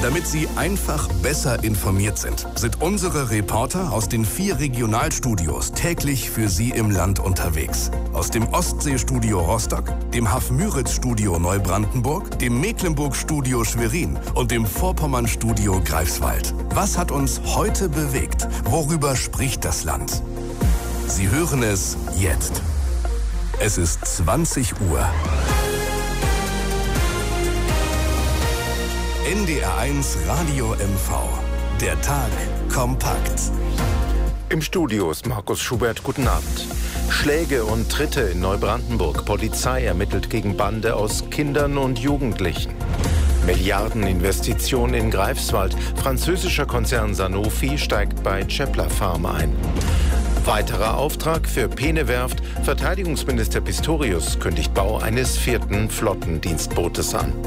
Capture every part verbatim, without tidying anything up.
Damit Sie einfach besser informiert sind, sind unsere Reporter aus den vier Regionalstudios täglich für Sie im Land unterwegs. Aus dem Ostseestudio Rostock, dem Hafmüritz-Studio Neubrandenburg, dem Mecklenburg-Studio Schwerin und dem Vorpommern-Studio Greifswald. Was hat uns heute bewegt? Worüber spricht das Land? Sie hören es jetzt. Es ist zwanzig Uhr. N D R eins Radio M V. Der Tag kompakt. Im Studio ist Markus Schubert. Guten Abend. Schläge und Tritte in Neubrandenburg. Polizei ermittelt gegen Bande aus Kindern und Jugendlichen. Milliardeninvestitionen in Greifswald. Französischer Konzern Sanofi steigt bei Schaeffler Farm ein. Weiterer Auftrag für Peene-Werft. Verteidigungsminister Pistorius kündigt Bau eines vierten Flottendienstbootes an.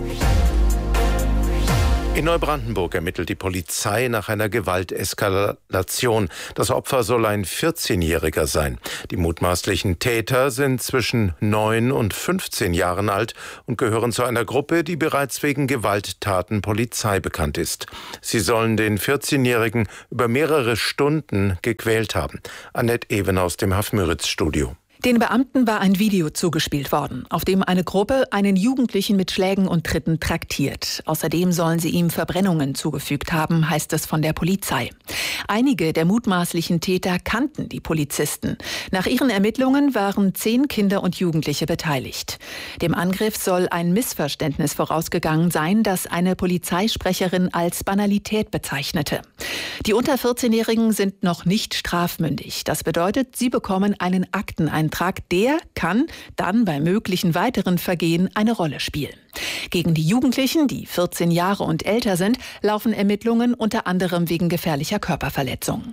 In Neubrandenburg ermittelt die Polizei nach einer Gewalteskalation. Das Opfer soll ein vierzehnjähriger sein. Die mutmaßlichen Täter sind zwischen neun und fünfzehn Jahren alt und gehören zu einer Gruppe, die bereits wegen Gewalttaten Polizei bekannt ist. Sie sollen den vierzehnjährigen über mehrere Stunden gequält haben. Annette Ewen aus dem Hafmüritz-Studio. Den Beamten war ein Video zugespielt worden, auf dem eine Gruppe einen Jugendlichen mit Schlägen und Tritten traktiert. Außerdem sollen sie ihm Verbrennungen zugefügt haben, heißt es von der Polizei. Einige der mutmaßlichen Täter kannten die Polizisten. Nach ihren Ermittlungen waren zehn Kinder und Jugendliche beteiligt. Dem Angriff soll ein Missverständnis vorausgegangen sein, das eine Polizeisprecherin als Banalität bezeichnete. Die unter vierzehnjährigen sind noch nicht strafmündig. Das bedeutet, sie bekommen einen Akteneintrag. Der kann dann bei möglichen weiteren Vergehen eine Rolle spielen. Gegen die Jugendlichen, die vierzehn Jahre und älter sind, laufen Ermittlungen unter anderem wegen gefährlicher Körperverletzung.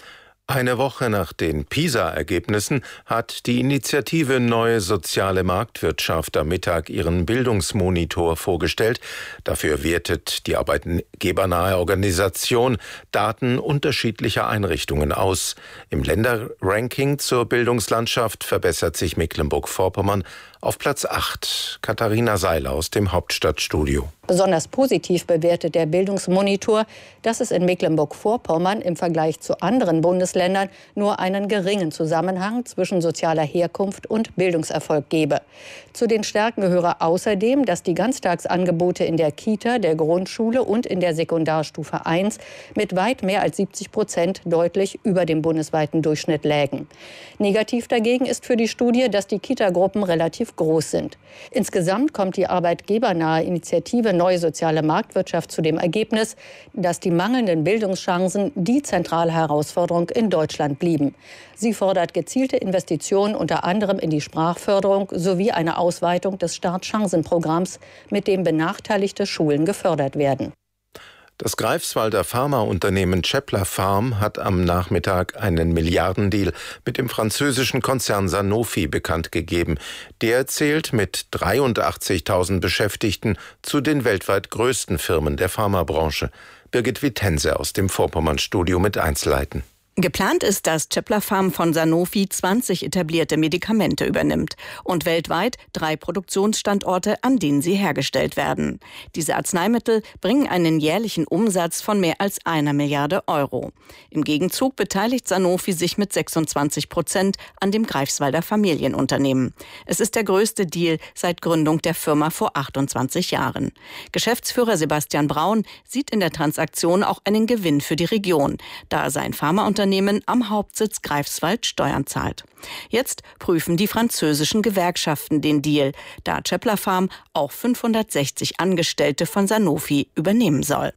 Eine Woche nach den PISA-Ergebnissen hat die Initiative Neue Soziale Marktwirtschaft am Mittag ihren Bildungsmonitor vorgestellt. Dafür wertet die arbeitgebernahe Organisation Daten unterschiedlicher Einrichtungen aus. Im Länderranking zur Bildungslandschaft verbessert sich Mecklenburg-Vorpommern auf Platz acht. Katharina Seiler aus dem Hauptstadtstudio. Besonders positiv bewertet der Bildungsmonitor, dass es in Mecklenburg-Vorpommern im Vergleich zu anderen Bundesländern nur einen geringen Zusammenhang zwischen sozialer Herkunft und Bildungserfolg gebe. Zu den Stärken gehöre außerdem, dass die Ganztagsangebote in der Kita, der Grundschule und in der Sekundarstufe eins mit weit mehr als siebzig Prozent deutlich über dem bundesweiten Durchschnitt lägen. Negativ dagegen ist für die Studie, dass die Kitagruppen relativ groß sind. Insgesamt kommt die arbeitgebernahe Initiative Neue Soziale Marktwirtschaft zu dem Ergebnis, dass die mangelnden Bildungschancen die zentrale Herausforderung in Deutschland blieben. Sie fordert gezielte Investitionen unter anderem in die Sprachförderung sowie eine Ausweitung des Startchancenprogramms, mit dem benachteiligte Schulen gefördert werden. Das Greifswalder Pharmaunternehmen Schaeffler Farm hat am Nachmittag einen Milliardendeal mit dem französischen Konzern Sanofi bekannt gegeben. Der zählt mit dreiundachtzigtausend Beschäftigten zu den weltweit größten Firmen der Pharmabranche. Birgit Wittense aus dem Vorpommern-Studio mit Einzelheiten. Geplant ist, dass Schaeffler Farm von Sanofi zwanzig etablierte Medikamente übernimmt und weltweit drei Produktionsstandorte, an denen sie hergestellt werden. Diese Arzneimittel bringen einen jährlichen Umsatz von mehr als einer Milliarde Euro. Im Gegenzug beteiligt Sanofi sich mit sechsundzwanzig Prozent an dem Greifswalder Familienunternehmen. Es ist der größte Deal seit Gründung der Firma vor achtundzwanzig Jahren. Geschäftsführer Sebastian Braun sieht in der Transaktion auch einen Gewinn für die Region, da sein Pharmaunternehmen am Hauptsitz Greifswald Steuern zahlt. Jetzt prüfen die französischen Gewerkschaften den Deal, da Schaeffler Farm auch fünfhundertsechzig Angestellte von Sanofi übernehmen soll.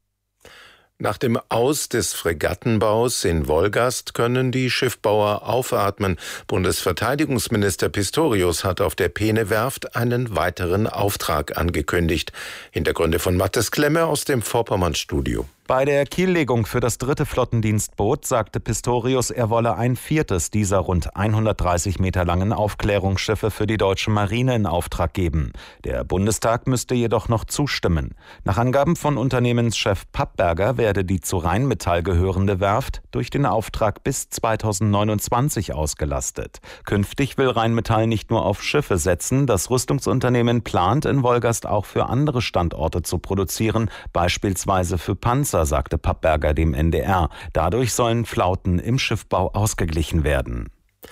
Nach dem Aus des Fregattenbaus in Wolgast können die Schiffbauer aufatmen. Bundesverteidigungsminister Pistorius hat auf der Peene-Werft einen weiteren Auftrag angekündigt. Hintergründe von Mathis Klemme aus dem Vorpommern-Studio. Bei der Kiellegung für das dritte Flottendienstboot sagte Pistorius, er wolle ein viertes dieser rund hundertdreißig Meter langen Aufklärungsschiffe für die deutsche Marine in Auftrag geben. Der Bundestag müsste jedoch noch zustimmen. Nach Angaben von Unternehmenschef Pappberger werde die zu Rheinmetall gehörende Werft durch den Auftrag bis zweitausendneunundzwanzig ausgelastet. Künftig will Rheinmetall nicht nur auf Schiffe setzen, das Rüstungsunternehmen plant, in Wolgast auch für andere Standorte zu produzieren, beispielsweise für Panzer, sagte Pappberger dem N D R. Dadurch sollen Flauten im Schiffbau ausgeglichen werden.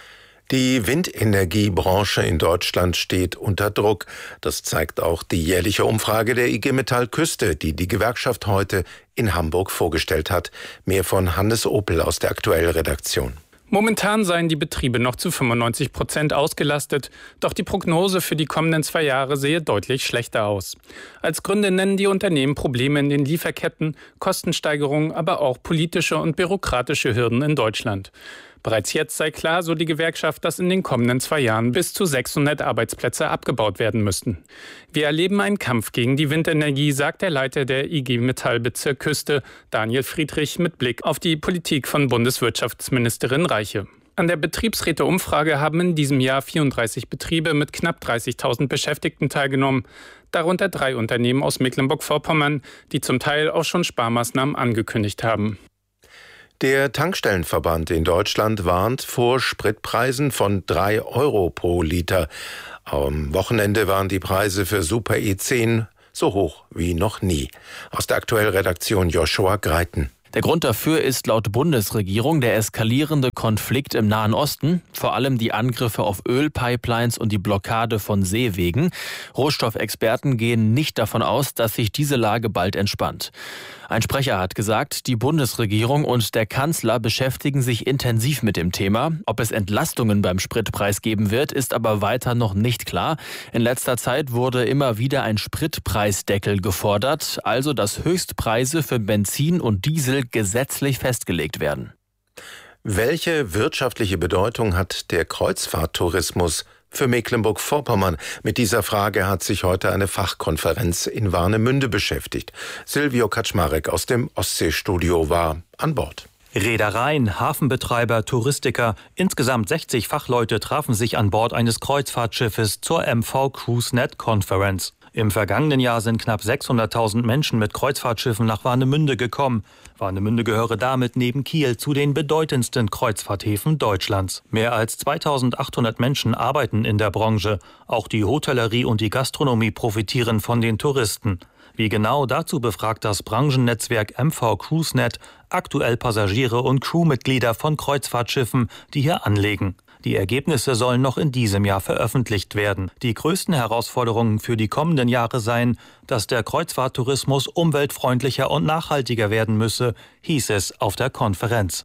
Die Windenergiebranche in Deutschland steht unter Druck. Das zeigt auch die jährliche Umfrage der I G Metall Küste, die die Gewerkschaft heute in Hamburg vorgestellt hat. Mehr von Hannes Opel aus der Aktuell-Redaktion. Momentan seien die Betriebe noch zu fünfundneunzig Prozent ausgelastet, doch die Prognose für die kommenden zwei Jahre sehe deutlich schlechter aus. Als Gründe nennen die Unternehmen Probleme in den Lieferketten, Kostensteigerungen, aber auch politische und bürokratische Hürden in Deutschland. Bereits jetzt sei klar, so die Gewerkschaft, dass in den kommenden zwei Jahren bis zu sechshundert Arbeitsplätze abgebaut werden müssten. Wir erleben einen Kampf gegen die Windenergie, sagt der Leiter der I G Metall Bezirk Küste, Daniel Friedrich, mit Blick auf die Politik von Bundeswirtschaftsministerin Reiche. An der Betriebsräteumfrage haben in diesem Jahr vierunddreißig Betriebe mit knapp dreißigtausend Beschäftigten teilgenommen, darunter drei Unternehmen aus Mecklenburg-Vorpommern, die zum Teil auch schon Sparmaßnahmen angekündigt haben. Der Tankstellenverband in Deutschland warnt vor Spritpreisen von drei Euro pro Liter. Am Wochenende waren die Preise für Super E zehn so hoch wie noch nie. Aus der Aktuell-Redaktion Joshua Greiten. Der Grund dafür ist laut Bundesregierung der eskalierende Konflikt im Nahen Osten, vor allem die Angriffe auf Ölpipelines und die Blockade von Seewegen. Rohstoffexperten gehen nicht davon aus, dass sich diese Lage bald entspannt. Ein Sprecher hat gesagt, die Bundesregierung und der Kanzler beschäftigen sich intensiv mit dem Thema. Ob es Entlastungen beim Spritpreis geben wird, ist aber weiter noch nicht klar. In letzter Zeit wurde immer wieder ein Spritpreisdeckel gefordert, also dass Höchstpreise für Benzin und Diesel gesetzlich festgelegt werden. Welche wirtschaftliche Bedeutung hat der Kreuzfahrttourismus für Mecklenburg-Vorpommern? Mit dieser Frage hat sich heute eine Fachkonferenz in Warnemünde beschäftigt. Silvio Kaczmarek aus dem Ostseestudio war an Bord. Reedereien, Hafenbetreiber, Touristiker, insgesamt sechzig Fachleute trafen sich an Bord eines Kreuzfahrtschiffes zur M V CruiseNet Conference. Im vergangenen Jahr sind knapp sechshunderttausend Menschen mit Kreuzfahrtschiffen nach Warnemünde gekommen. Warnemünde gehöre damit neben Kiel zu den bedeutendsten Kreuzfahrthäfen Deutschlands. Mehr als zweitausendachthundert Menschen arbeiten in der Branche. Auch die Hotellerie und die Gastronomie profitieren von den Touristen. Wie genau, dazu befragt das Branchennetzwerk M V CruiseNet aktuell Passagiere und Crewmitglieder von Kreuzfahrtschiffen, die hier anlegen. Die Ergebnisse sollen noch in diesem Jahr veröffentlicht werden. Die größten Herausforderungen für die kommenden Jahre seien, dass der Kreuzfahrttourismus umweltfreundlicher und nachhaltiger werden müsse, hieß es auf der Konferenz.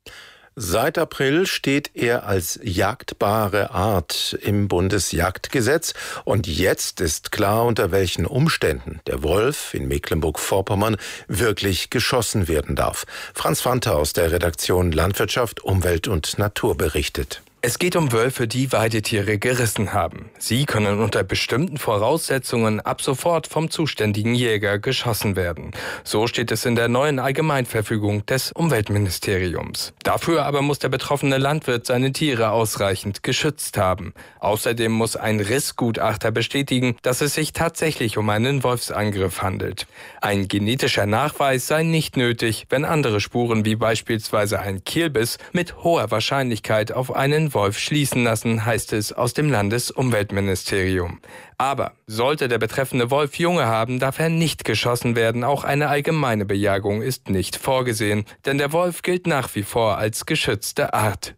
Seit April steht er als jagdbare Art im Bundesjagdgesetz. Und jetzt ist klar, unter welchen Umständen der Wolf in Mecklenburg-Vorpommern wirklich geschossen werden darf. Franz Fanter aus der Redaktion Landwirtschaft, Umwelt und Natur berichtet. Es geht um Wölfe, die Weidetiere gerissen haben. Sie können unter bestimmten Voraussetzungen ab sofort vom zuständigen Jäger geschossen werden. So steht es in der neuen Allgemeinverfügung des Umweltministeriums. Dafür aber muss der betroffene Landwirt seine Tiere ausreichend geschützt haben. Außerdem muss ein Rissgutachter bestätigen, dass es sich tatsächlich um einen Wolfsangriff handelt. Ein genetischer Nachweis sei nicht nötig, wenn andere Spuren wie beispielsweise ein Kielbiss mit hoher Wahrscheinlichkeit auf einen Wolf schließen lassen, heißt es aus dem Landesumweltministerium. Aber sollte der betreffende Wolf Junge haben, darf er nicht geschossen werden. Auch eine allgemeine Bejagung ist nicht vorgesehen, denn der Wolf gilt nach wie vor als geschützte Art.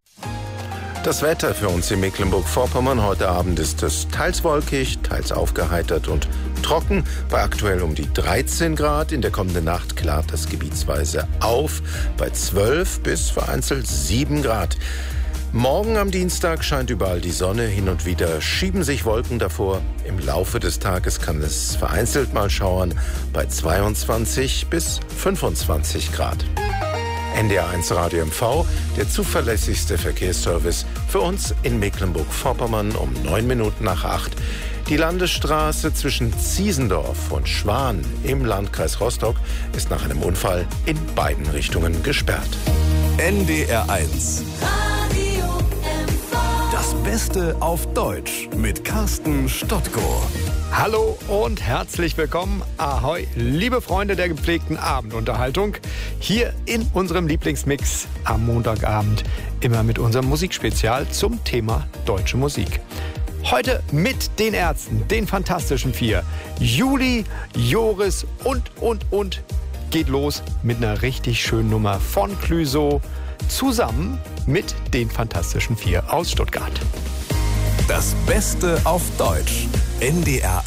Das Wetter für uns in Mecklenburg-Vorpommern. Heute Abend ist es teils wolkig, teils aufgeheitert und trocken. Bei aktuell um die dreizehn Grad. In der kommenden Nacht klart das gebietsweise auf bei zwölf bis vereinzelt sieben Grad. Morgen am Dienstag scheint überall die Sonne, hin und wieder schieben sich Wolken davor. Im Laufe des Tages kann es vereinzelt mal schauern bei zweiundzwanzig bis fünfundzwanzig Grad. N D R eins Radio M V, der zuverlässigste Verkehrsservice für uns in Mecklenburg-Vorpommern um neun Minuten nach acht. Die Landesstraße zwischen Ziesendorf und Schwan im Landkreis Rostock ist nach einem Unfall in beiden Richtungen gesperrt. N D R eins. Das Beste auf Deutsch mit Carsten Stottko. Hallo und herzlich willkommen. Ahoi, liebe Freunde der gepflegten Abendunterhaltung. Hier in unserem Lieblingsmix am Montagabend. Immer mit unserem Musikspezial zum Thema deutsche Musik. Heute mit den Ärzten, den Fantastischen Vier. Juli, Joris und, und, und. Geht los mit einer richtig schönen Nummer von Clüso. Zusammen mit den Fantastischen Vier aus Stuttgart. Das Beste auf Deutsch. N D R